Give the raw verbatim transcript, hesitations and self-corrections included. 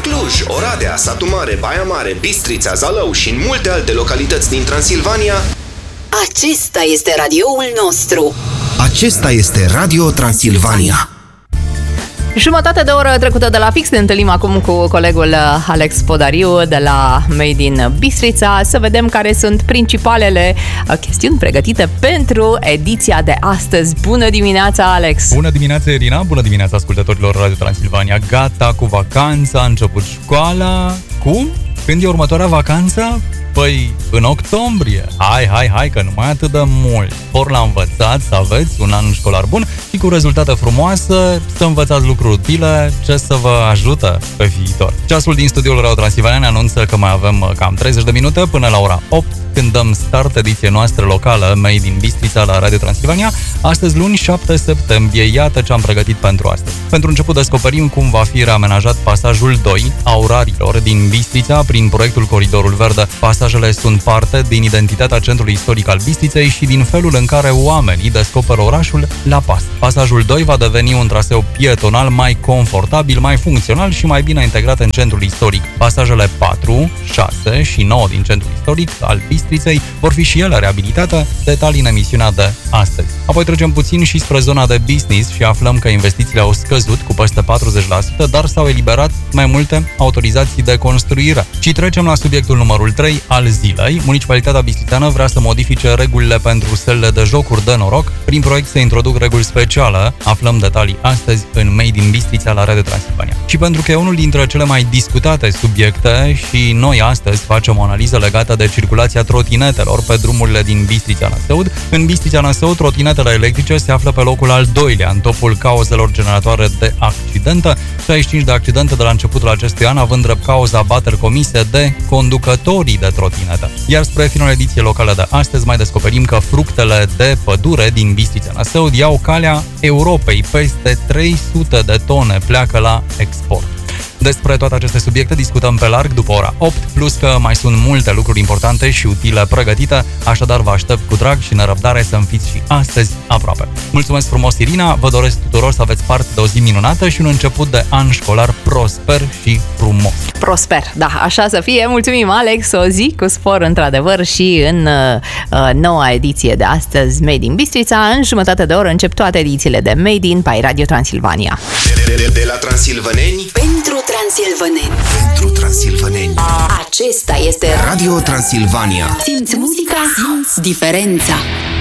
Cluj, Oradea, Satu Mare, Baia Mare, Bistrița, Zalău și în multe alte localități din Transilvania. Acesta este radioul nostru. Acesta este Radio Transilvania. Jumătate de oră trecută de la fix, ne întâlnim acum cu colegul Alex Podariu de la Made in Bistrița să vedem care sunt principalele chestiuni pregătite pentru ediția de astăzi. Bună dimineața, Alex! Bună dimineața, Irina! Bună dimineața, ascultătorilor Radio Transilvania! Gata cu vacanța, a început școala. Cum? Când e următoarea vacanță? Păi, în octombrie. Hai, hai, hai, că nu mai atât de mult. Spor la învățat, să aveți un an școlar bun și cu rezultate frumoase, să învățați lucruri utile ce să vă ajută pe viitor. Ceasul din studioul Radio Transilvania ne anunță că mai avem cam treizeci de minute până la ora opt, când dăm start ediției noastre locală Made in Bistrița la Radio Transilvania. Astăzi, luni șapte septembrie, iată ce am pregătit pentru astăzi. Pentru început descoperim cum va fi reamenajat pasajul doi a orarilor din Bistrița prin proiectul Coridorul Verde. Pasajele sunt parte din identitatea centrului istoric al Bistriței și din felul în care oamenii descoperă orașul la pas. Pasajul doi va deveni un traseu pietonal mai confortabil, mai funcțional și mai bine integrat în centrul istoric. Pasajele patru, șase și nouă din centrul istoric al Bistriței vor fi și ele reabilitate, detalii în emisiunea de astăzi. Apoi trecem puțin și spre zona de business și aflăm că investițiile au scăzut cu peste patruzeci la sută, dar s-au eliberat mai multe autorizații de construire. Și trecem la subiectul numărul trei al zilei. Municipalitatea bistrițeană vrea să modifice regulile pentru sălile de jocuri de noroc. Prin proiect se introduc reguli speciale. Aflăm detalii astăzi în Made in Bistrița la Radio Transilvania. Și pentru că e unul dintre cele mai discutate subiecte și noi astăzi facem o analiză legată de circulația trotinetelor pe drumurile din Bistrița-Năsăud. În Bistrița-Năsăud, trotinetele electrice se află pe locul al doilea în topul cauzelor generatoare de accidente. șaizeci și cinci de accidente de la începutul acestui an, având drept cauza abateri comise de conducătorii de trotinete. Iar spre finul ediției locale de astăzi mai descoperim că fructele de pădure din Bistrița-Năsăud iau calea Europei. Peste trei sute de tone pleacă la export. Despre toate aceste subiecte discutăm pe larg după ora opt, plus că mai sunt multe lucruri importante și utile pregătite, așadar vă aștept cu drag și nerăbdare să-mi fiți și astăzi aproape. Mulțumesc frumos, Irina, vă doresc tuturor să aveți parte de o zi minunată și un început de an școlar prosper și frumos. Prosper, da, așa să fie. Mulțumim, Alex, o zi cu spor într-adevăr și în uh, noua ediție de astăzi Made in Bistrița. În jumătate de oră încep toate edițiile de Made in by Radio Transilvania. De, de, de la transilvăneni Pentru transilvăneni. pentru transilvăneni. Acesta este Radio Transilvania. Simți muzica, simți diferența.